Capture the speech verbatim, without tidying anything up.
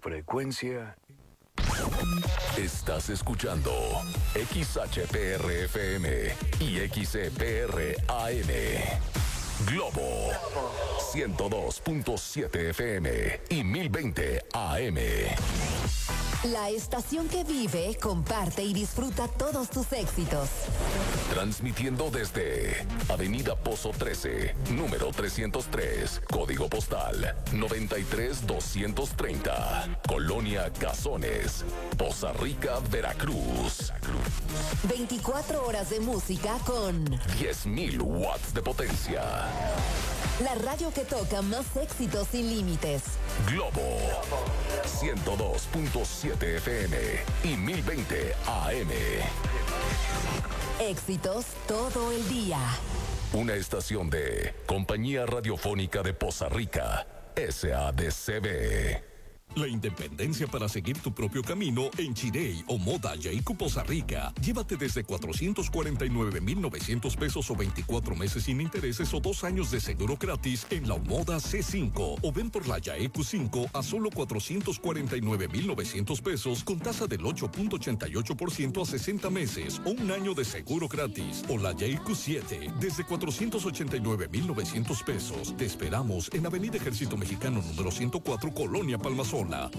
frecuencia. Estás escuchando X H P R F M y X E P R A M. Globo ciento dos punto siete F M y mil veinte A M. La estación que vive, comparte y disfruta todos tus éxitos. Transmitiendo desde Avenida Pozo trece, número trescientos tres, código postal noventa y tres doscientos treinta, Colonia Cazones, Poza Rica, Veracruz. veinticuatro horas de música con diez mil watts de potencia. La radio que toca más éxitos sin límites. Globo ciento dos punto siete F M y mil veinte A M. Éxitos todo el día. Una estación de Compañía Radiofónica de Poza Rica, S A D C B. La independencia para seguir tu propio camino en Chirey o Moda Yaiku Poza Rica. Llévate desde cuatrocientos cuarenta y nueve mil novecientos pesos o veinticuatro meses sin intereses o dos años de seguro gratis en la Moda C cinco. O ven por la Yaiku cinco a solo cuatrocientos cuarenta y nueve mil novecientos pesos con tasa del ocho punto ochenta y ocho por ciento a sesenta meses o un año de seguro gratis. O la Yaiku siete desde cuatrocientos ochenta y nueve mil novecientos pesos. Te esperamos en Avenida Ejército Mexicano número ciento cuatro, Colonia Palmasola.